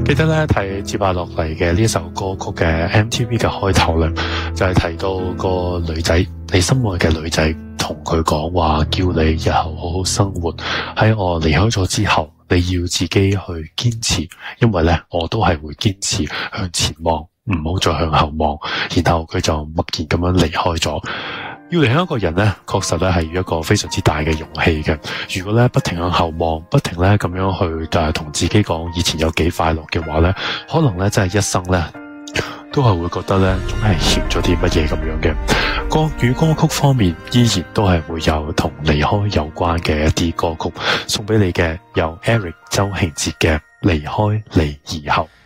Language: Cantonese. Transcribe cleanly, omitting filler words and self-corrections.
記得咧睇接下落嚟嘅呢首歌曲嘅 MTV 嘅開頭咧，就係提到個女仔，你心愛嘅女仔同佢講話，叫你日後好好生活。喺我離開咗之後，你要自己去堅持，因為咧我都係會堅持向前望，唔好再向後望。然後佢就默然咁樣離開咗。要離開一個人咧，確實咧係要一個非常之大嘅勇氣嘅。如果咧不停向後望，不停咧咁樣去同自己講以前有幾快樂嘅話咧，可能咧真係一生咧都係會覺得咧總係欠咗啲乜嘢咁樣嘅。國語歌曲方面依然都係會有同離開有關嘅一啲歌曲送俾你嘅，有 Eric 周興哲嘅離開你以後。